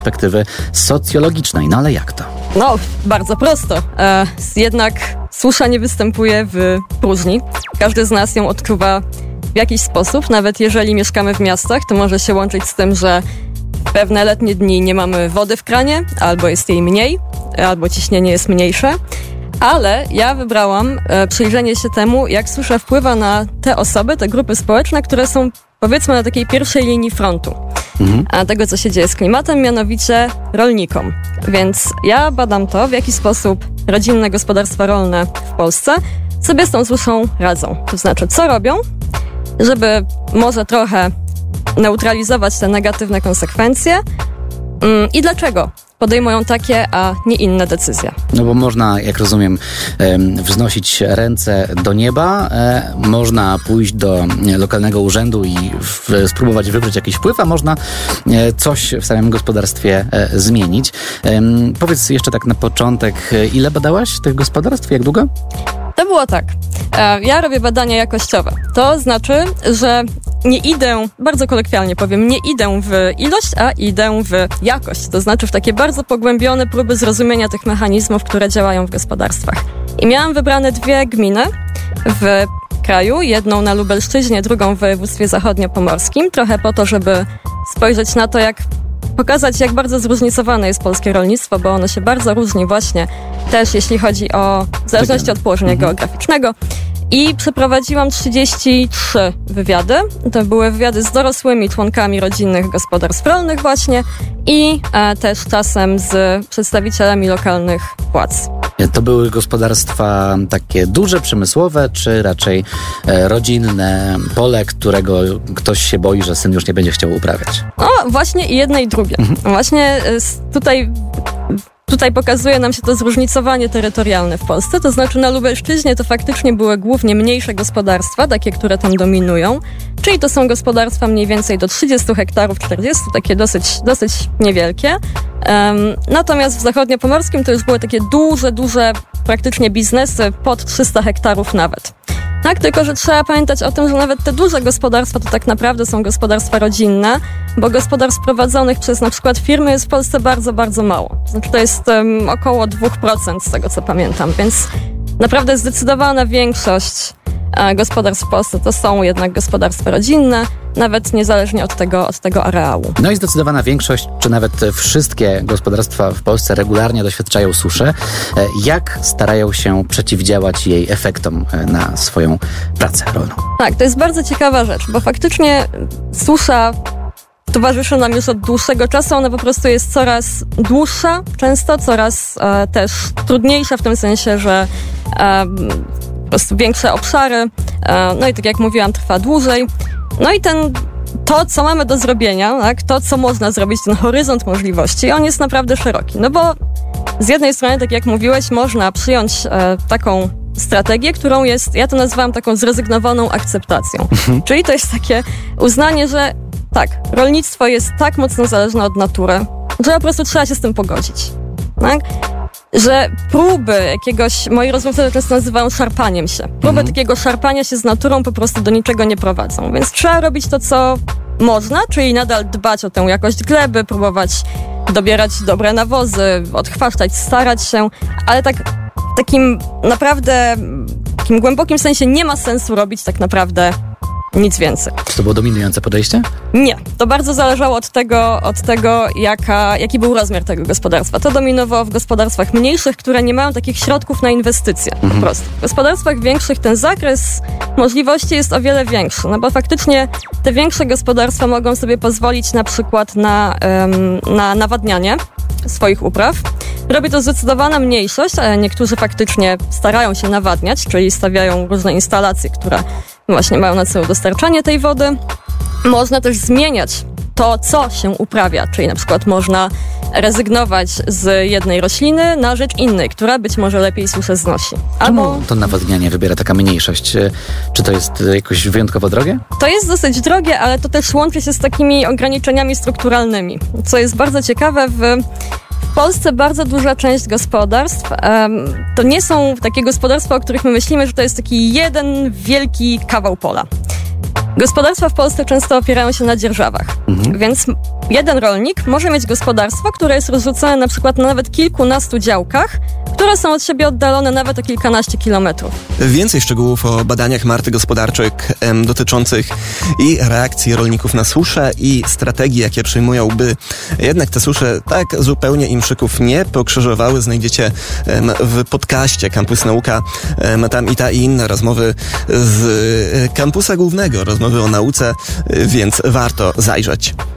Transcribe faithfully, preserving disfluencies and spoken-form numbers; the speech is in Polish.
perspektywy socjologicznej. No ale jak to? No, bardzo prosto. E, jednak susza nie występuje w próżni. Każdy z nas ją odczuwa w jakiś sposób. Nawet jeżeli mieszkamy w miastach, to może się łączyć z tym, że w pewne letnie dni nie mamy wody w kranie, albo jest jej mniej, albo ciśnienie jest mniejsze. Ale ja wybrałam e, przyjrzenie się temu, jak susza wpływa na te osoby, te grupy społeczne, które są, powiedzmy, na takiej pierwszej linii frontu. Mhm. A tego, co się dzieje z klimatem, mianowicie rolnikom. Więc ja badam to, w jaki sposób rodzinne gospodarstwa rolne w Polsce sobie z tą suszą radzą. To znaczy, co robią, żeby może trochę neutralizować te negatywne konsekwencje mm, i dlaczego podejmują takie, a nie inne decyzje. No bo można, jak rozumiem, wznosić ręce do nieba, można pójść do lokalnego urzędu i spróbować wywrzeć jakiś wpływ, a można coś w samym gospodarstwie zmienić. Powiedz jeszcze tak na początek, ile badałaś tych gospodarstw? Jak długo? To było tak. Ja robię badania jakościowe. To znaczy, że nie idę, bardzo kolokwialnie powiem, nie idę w ilość, a idę w jakość. To znaczy w takie bardzo pogłębione próby zrozumienia tych mechanizmów, które działają w gospodarstwach. I miałam wybrane dwie gminy w kraju, jedną na Lubelszczyźnie, drugą w województwie zachodniopomorskim, trochę po to, żeby spojrzeć na to, jak pokazać, jak bardzo zróżnicowane jest polskie rolnictwo, bo ono się bardzo różni właśnie też, jeśli chodzi o, w zależności od położenia mhm. geograficznego. I przeprowadziłam trzydzieści trzy wywiady. To były wywiady z dorosłymi członkami rodzinnych gospodarstw rolnych właśnie i e, też czasem z przedstawicielami lokalnych władz. To były gospodarstwa takie duże, przemysłowe, czy raczej e, rodzinne pole, którego ktoś się boi, że syn już nie będzie chciał uprawiać? No właśnie i jedne i drugie. Mhm. Właśnie e, tutaj... Tutaj pokazuje nam się to zróżnicowanie terytorialne w Polsce, to znaczy na Lubelszczyźnie to faktycznie były głównie mniejsze gospodarstwa, takie, które tam dominują, czyli to są gospodarstwa mniej więcej do trzydziestu hektarów, czterdziestu, takie dosyć, dosyć niewielkie. Um, natomiast w zachodniopomorskim to już były takie duże, duże praktycznie biznesy pod trzysta hektarów nawet. Tak, tylko że trzeba pamiętać o tym, że nawet te duże gospodarstwa to tak naprawdę są gospodarstwa rodzinne, bo gospodarstw prowadzonych przez na przykład firmy jest w Polsce bardzo, bardzo mało. Znaczy to jest um, około dwa procent z tego, co pamiętam, więc naprawdę zdecydowana większość e, gospodarstw w Polsce to są jednak gospodarstwa rodzinne, nawet niezależnie od tego, od tego areału. No i zdecydowana większość, czy nawet wszystkie gospodarstwa w Polsce regularnie doświadczają suszy. Jak starają się przeciwdziałać jej efektom na swoją pracę rolną? Tak, to jest bardzo ciekawa rzecz, bo faktycznie susza towarzyszy nam już od dłuższego czasu. Ona po prostu jest coraz dłuższa, często coraz e, też trudniejsza w tym sensie, że e, po prostu większe obszary, e, no i tak jak mówiłam, trwa dłużej. No i ten, to, co mamy do zrobienia, tak, to, co można zrobić, ten horyzont możliwości, on jest naprawdę szeroki. No bo z jednej strony, tak jak mówiłeś, można przyjąć e, taką strategię, którą jest, ja to nazywam taką zrezygnowaną akceptacją. Mhm. Czyli to jest takie uznanie, że tak, rolnictwo jest tak mocno zależne od natury, że po prostu trzeba się z tym pogodzić. Tak? Że próby jakiegoś, moi rozmówcy często nazywają szarpaniem się. Próby mhm. takiego szarpania się z naturą po prostu do niczego nie prowadzą. Więc trzeba robić to, co można, czyli nadal dbać o tę jakość gleby, próbować dobierać dobre nawozy, odchwaszczać, starać się, ale tak w takim naprawdę, w takim głębokim sensie nie ma sensu robić tak naprawdę nic więcej. Czy to było dominujące podejście? Nie. To bardzo zależało od tego, od tego jaka, jaki był rozmiar tego gospodarstwa. To dominowało w gospodarstwach mniejszych, które nie mają takich środków na inwestycje. Mhm. Po prostu. W gospodarstwach większych ten zakres możliwości jest o wiele większy, no bo faktycznie te większe gospodarstwa mogą sobie pozwolić na przykład na, um, na nawadnianie swoich upraw. Robi to zdecydowana mniejszość, ale niektórzy faktycznie starają się nawadniać, czyli stawiają różne instalacje, które właśnie mają na celu dostarczanie tej wody. Można też zmieniać to, co się uprawia, czyli na przykład można rezygnować z jednej rośliny na rzecz innej, która być może lepiej suszę znosi. Albo czemu to nawadnianie wybiera taka mniejszość? Czy to jest jakoś wyjątkowo drogie? To jest dosyć drogie, ale to też łączy się z takimi ograniczeniami strukturalnymi, co jest bardzo ciekawe. W W Polsce bardzo duża część gospodarstw um, to nie są takie gospodarstwa, o których my myślimy, że to jest taki jeden wielki kawał pola. Gospodarstwa w Polsce często opierają się na dzierżawach, mhm. więc jeden rolnik może mieć gospodarstwo, które jest rozrzucone na przykład na nawet kilkunastu działkach, które są od siebie oddalone nawet o kilkanaście kilometrów. Więcej szczegółów o badaniach Marty Gospodarczyk em, dotyczących i reakcji rolników na suszę i strategii, jakie przyjmują, by jednak te susze tak zupełnie im szyków nie pokrzyżowały, znajdziecie em, w podcaście Campus Nauka. Em, tam i ta i inne rozmowy z e, kampusa głównego, rozmowy o nauce, e, więc warto zajrzeć.